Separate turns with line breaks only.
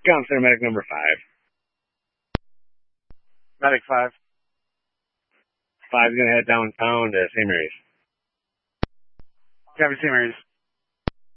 Counselor Medic number 5.
Medic 5.
5's going to head downtown to St. Mary's.
Copy, St. Mary's.